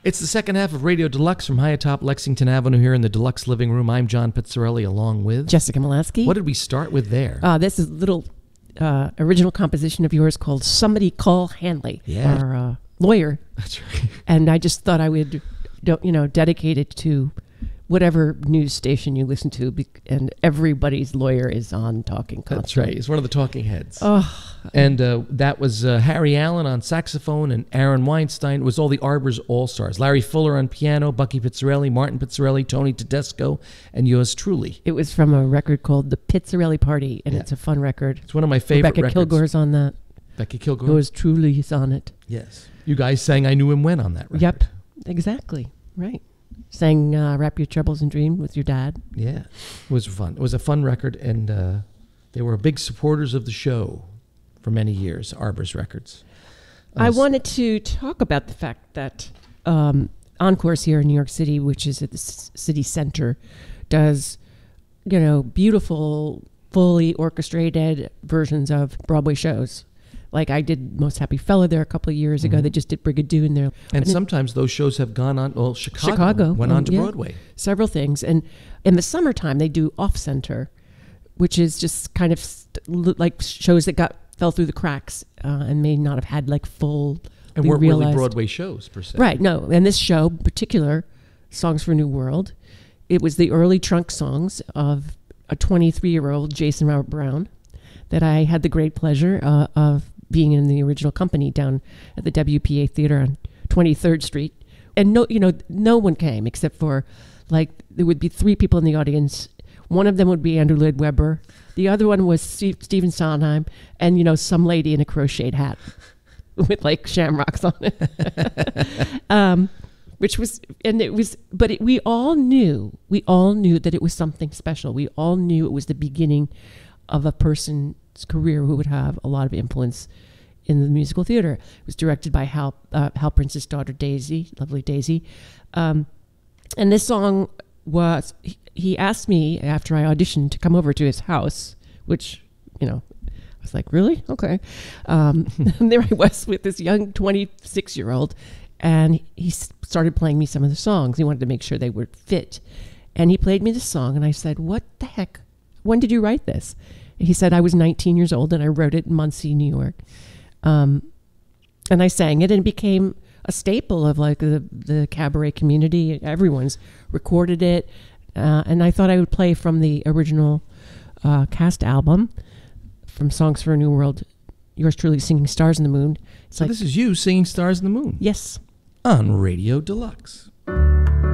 It's the second half of Radio Deluxe from high atop Lexington Avenue here in the Deluxe Living Room. I'm John Pizzarelli along with... Jessica Molaski. What did we start with there? This is a little original composition of yours called Somebody Call Hanley, our lawyer. That's right. And I just thought I would, dedicate it to whatever news station you listen to, and everybody's lawyer is on talking constantly. That's right. He's one of the talking heads. Oh. And that was Harry Allen on saxophone and Aaron Weinstein. It was all the Arbors All-Stars. Larry Fuller on piano, Bucky Pizzarelli, Martin Pizzarelli, Tony Tedesco, and yours truly. It was from a record called The Pizzarelli Party, and it's a fun record. It's one of my favorite Rebecca records. Kilgore's on that. Becky Kilgore? Yours truly is on it. Yes. You guys sang I Knew Him When on that record. Yep, exactly. Right. Sang Wrap Your Troubles in Dream with your dad. Yeah, it was fun. It was a fun record, and they were big supporters of the show for many years, Arbors Records. I wanted to talk about the fact that Encores here in New York City, which is at the city center, does, beautiful, fully orchestrated versions of Broadway shows. Like I did Most Happy Fella there a couple of years ago. They just did Brigadoon there. And sometimes those shows have gone on, well, Chicago went on to Broadway. Several things. And in the summertime, they do Off Center, which is just kind of like shows that fell through the cracks and may not have had like full and weren't really Broadway shows per se. Right, no. And this show in particular, Songs for a New World, it was the early trunk songs of a 23-year-old Jason Robert Brown that I had the great pleasure of being in the original company down at the WPA Theater on 23rd Street. And no one came except for, there would be three people in the audience. One of them would be Andrew Lloyd Webber. The other one was Stephen Sondheim and, some lady in a crocheted hat with shamrocks on it. We all knew that it was something special. We all knew it was the beginning of a person's career who would have a lot of influence in the musical theater. It was directed by Hal Prince's daughter, Daisy, lovely Daisy. And this song was, he asked me after I auditioned to come over to his house, which, I was like, really? Okay. And there I was with this young 26-year-old, and he started playing me some of the songs. He wanted to make sure they would fit. And he played me the song, and I said, what the heck? When did you write this? He said, I was 19 years old, and I wrote it in Muncie, New York. And I sang it, and it became a staple of the cabaret community. Everyone's recorded it. And I thought I would play from the original cast album, from Songs for a New World, yours truly singing Stars in the Moon. So this is you singing Stars in the Moon? Yes. On Radio Deluxe.